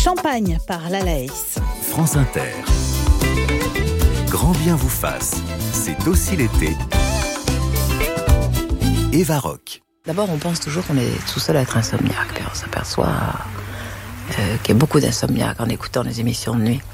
Champagne par Lalaïs. France Inter. Grand bien vous fasse, c'est aussi l'été. Eva Rock. D'abord, on pense toujours qu'on est tout seul à être insomniaque. Puis on s'aperçoit qu'il y a beaucoup d'insomniaques en écoutant les émissions de nuit.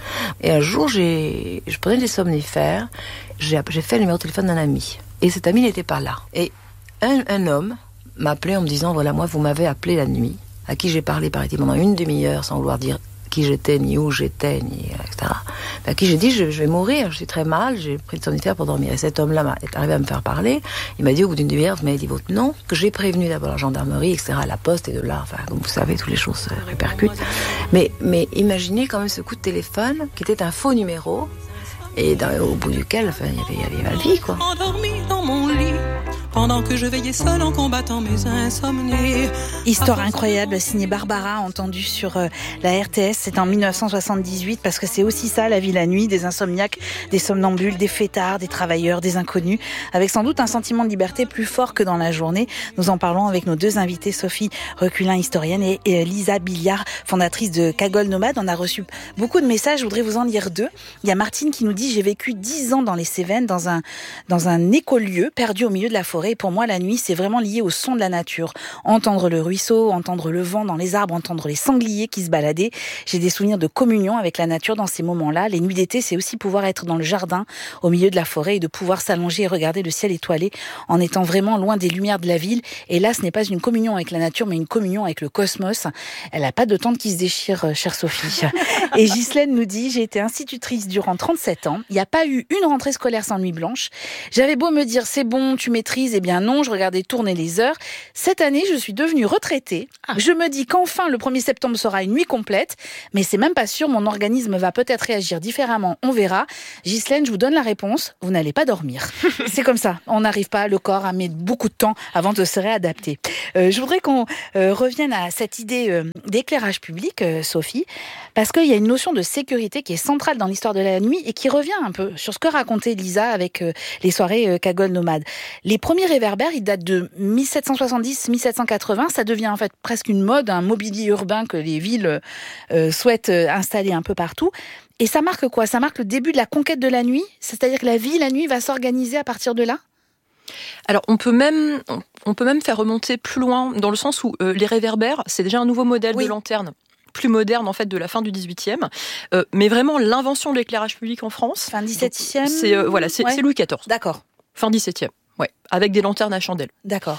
Et un jour, je prenais des somnifères. J'ai fait le numéro de téléphone d'un ami. Et cet ami n'était pas là. Et un homme m'a appelé en me disant, voilà, moi, vous m'avez appelé la nuit, à qui j'ai parlé, paraît-il, pendant une demi-heure, sans vouloir dire qui j'étais, ni où j'étais, ni etc. À qui j'ai dit, je vais mourir, je suis très mal, j'ai pris le somnifère pour dormir. Et cet homme-là est arrivé à me faire parler. Il m'a dit, au bout d'une demi-heure, vous m'avez dit votre nom, que j'ai prévenu d'abord la gendarmerie, etc., la poste, et de là, enfin, comme vous savez, toutes les choses se répercutent. Mais imaginez quand même ce coup de téléphone, qui était un faux numéro, et au bout duquel, enfin, il y avait ma vie, quoi. Endormi dans mon lit, pendant que je veillais seul en combattant mes insomnies. Histoire incroyable, signée Barbara, entendue sur la RTS. C'est en 1978, parce que c'est aussi ça, la vie la nuit, des insomniaques, des somnambules, des fêtards, des travailleurs, des inconnus, avec sans doute un sentiment de liberté plus fort que dans la journée. Nous en parlons avec nos deux invités, Sophie Reculin, historienne, et Lisa Billiard, fondatrice de Cagole Nomade. On a reçu beaucoup de messages, je voudrais vous en lire deux. Il y a Martine qui nous dit, j'ai vécu 10 ans dans les Cévennes, dans un écolieu perdu au milieu de la forêt. Et pour moi, la nuit, c'est vraiment lié au son de la nature. Entendre le ruisseau, entendre le vent dans les arbres, entendre les sangliers qui se baladaient. J'ai des souvenirs de communion avec la nature dans ces moments-là. Les nuits d'été, c'est aussi pouvoir être dans le jardin, au milieu de la forêt, et de pouvoir s'allonger et regarder le ciel étoilé en étant vraiment loin des lumières de la ville. Et là, ce n'est pas une communion avec la nature, mais une communion avec le cosmos. Elle n'a pas de tente qui se déchire, chère Sophie. Et Ghislaine nous dit, j'ai été institutrice durant 37 ans. Il n'y a pas eu une rentrée scolaire sans nuit blanche. J'avais beau me dire, c'est bon, tu maîtrises, eh bien non, je regardais tourner les heures. Cette année, je suis devenue retraitée. Je me dis qu'enfin, le 1er septembre sera une nuit complète, mais c'est même pas sûr, mon organisme va peut-être réagir différemment, on verra. Ghislaine, je vous donne la réponse, vous n'allez pas dormir. C'est comme ça, on n'arrive pas, le corps a mis beaucoup de temps avant de se réadapter. Je voudrais qu'on revienne à cette idée d'éclairage public, Sophie, parce qu'il y a une notion de sécurité qui est centrale dans l'histoire de la nuit et qui revient un peu sur ce que racontait Lisa avec les soirées Cagole Nomade. Les premiers réverbères, ils datent de 1770-1780. Ça devient en fait presque une mode, un mobilier urbain que les villes souhaitent installer un peu partout. Et ça marque quoi ? Ça marque le début de la conquête de la nuit ? C'est-à-dire que la vie, la nuit, va s'organiser à partir de là ? Alors on peut même faire remonter plus loin, dans le sens où les réverbères, c'est déjà un nouveau modèle de lanterne, plus moderne en fait de la fin du 18e, mais vraiment l'invention de l'éclairage public en France. Fin 17e. C'est Louis XIV. D'accord. Fin 17e. Ouais, avec des lanternes à chandelle. D'accord.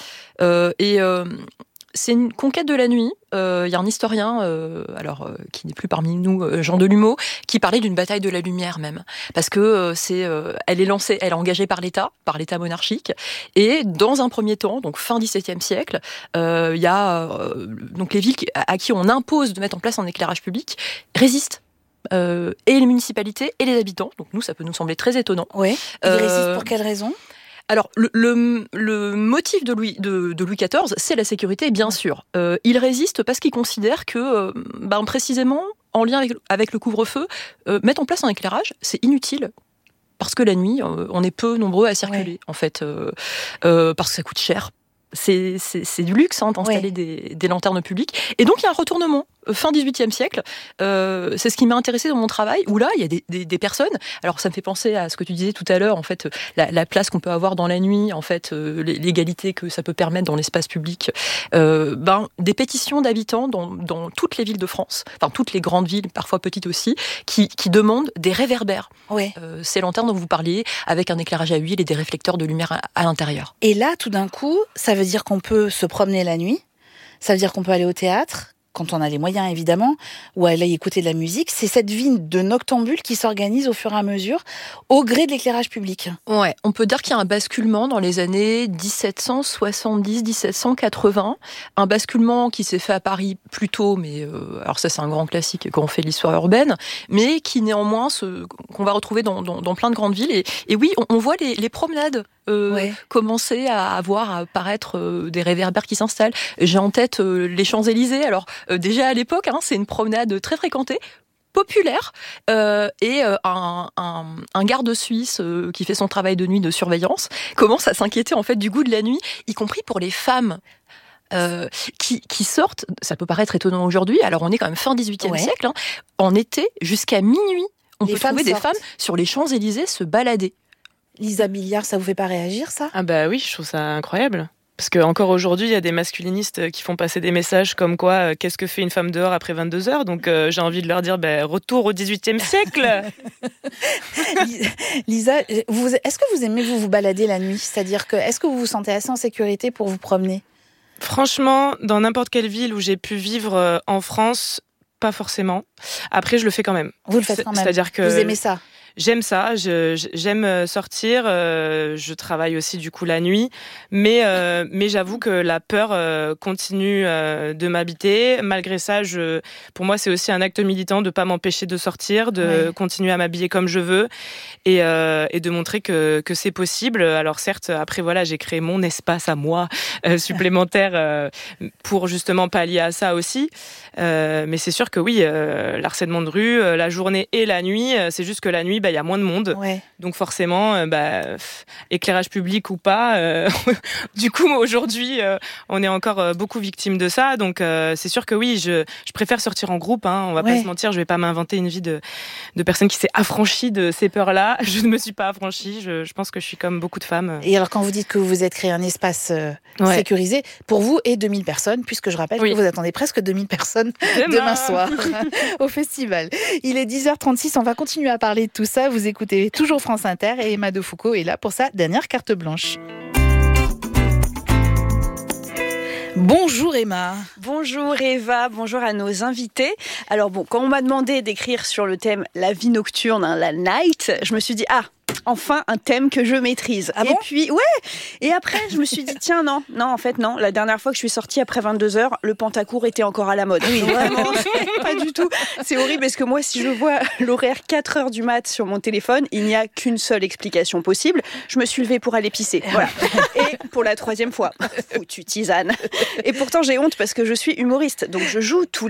C'est une conquête de la nuit. Il y a un historien, qui n'est plus parmi nous, Jean Delumeau, qui parlait d'une bataille de la lumière même, parce que elle est engagée par l'État monarchique, et dans un premier temps, donc fin XVIIe siècle, il y a donc les villes à qui on impose de mettre en place un éclairage public résistent. Et les municipalités et les habitants. Donc nous, ça peut nous sembler très étonnant. Oui. Ils résistent pour quelle raison ? Alors, le motif de Louis XIV, c'est la sécurité, bien sûr. Il résiste parce qu'il considère que, précisément, en lien avec le couvre-feu, mettre en place un éclairage, c'est inutile. Parce que la nuit, on est peu nombreux à circuler, en fait. Parce que ça coûte cher. C'est du luxe d'installer des lanternes publiques. Et donc, il y a un retournement. Fin 18e siècle, c'est ce qui m'a intéressé dans mon travail, où là, il y a des personnes, alors ça me fait penser à ce que tu disais tout à l'heure, en fait, la place qu'on peut avoir dans la nuit, en fait, l'égalité que ça peut permettre dans l'espace public, des pétitions d'habitants dans toutes les villes de France, enfin toutes les grandes villes, parfois petites aussi, qui demandent des réverbères. Ouais. Ces lanternes dont vous parliez, avec un éclairage à huile et des réflecteurs de lumière à l'intérieur. Et là, tout d'un coup, ça veut dire qu'on peut se promener la nuit, ça veut dire qu'on peut aller au théâtre, quand on a les moyens évidemment, ou aller écouter de la musique. C'est cette vie de noctambule qui s'organise au fur et à mesure, au gré de l'éclairage public. Ouais, on peut dire qu'il y a un basculement dans les années 1770-1780, un basculement qui s'est fait à Paris plus tôt, mais alors ça c'est un grand classique quand on fait l'histoire urbaine, mais qui néanmoins qu'on va retrouver dans plein de grandes villes. Et oui, on voit les promenades commencer à apparaître des réverbères qui s'installent. J'ai en tête les Champs-Élysées. Alors déjà à l'époque, c'est une promenade très fréquentée, populaire, et un garde suisse qui fait son travail de nuit de surveillance commence à s'inquiéter en fait du goût de la nuit, y compris pour les femmes. qui sortent, ça peut paraître étonnant aujourd'hui, alors on est quand même fin 18e siècle, hein, en été jusqu'à minuit, on peut trouver des femmes sur les Champs-Élysées se balader. Lisa Billiard, ça vous fait pas réagir, ça ? Ah bah oui, je trouve ça incroyable. Parce qu'encore aujourd'hui, il y a des masculinistes qui font passer des messages comme quoi, qu'est-ce que fait une femme dehors après 22h ? Donc j'ai envie de leur dire, retour au 18e siècle. Lisa, est-ce que vous aimez vous balader la nuit ? C'est-à-dire que, est-ce que vous vous sentez assez en sécurité pour vous promener ? Franchement, dans n'importe quelle ville où j'ai pu vivre en France, pas forcément. Après, je le fais quand même. Vous le faites quand même ? C'est-à-dire que vous aimez ça ? J'aime ça, j'aime sortir, je travaille aussi du coup la nuit, mais j'avoue que la peur continue de m'habiter. Malgré ça, pour moi c'est aussi un acte militant de pas m'empêcher de sortir, de continuer à m'habiller comme je veux et de montrer que c'est possible. Alors certes, après voilà, j'ai créé mon espace à moi supplémentaire pour justement pallier à ça aussi. Mais c'est sûr que oui, l'harcèlement de rue, la journée et la nuit, c'est juste que la nuit, il y a moins de monde. Ouais. Donc forcément, éclairage public ou pas, du coup aujourd'hui, on est encore beaucoup victime de ça. Donc c'est sûr que oui, je préfère sortir en groupe. Hein, on va pas se mentir, je vais pas m'inventer une vie de personne qui s'est affranchie de ces peurs-là. Je ne me suis pas affranchie. Je pense que je suis comme beaucoup de femmes. Et alors quand vous dites que vous vous êtes créé un espace sécurisé, pour vous et 2000 personnes, puisque je rappelle que vous attendez presque 2000 personnes demain soir au festival. Il est 10h36, on va continuer à parler de tout ça. Vous écoutez toujours France Inter et Emma Defoucauld est là pour sa dernière carte blanche. Bonjour Emma. Bonjour Eva, bonjour à nos invités. Alors quand on m'a demandé d'écrire sur le thème la vie nocturne, la night, je me suis dit enfin un thème que je maîtrise. Ah bon ? Et puis et après je me suis dit tiens non, en fait non, la dernière fois que je suis sortie après 22h, le pantacourt était encore à la mode. Oui, vraiment, pas du tout. C'est horrible parce que moi si je vois l'horaire 4h du mat sur mon téléphone, il n'y a qu'une seule explication possible. Je me suis levée pour aller pisser. Voilà. Et pour la 3e fois, foutue tisane. Et pourtant j'ai honte parce que je suis humoriste, donc je joue tous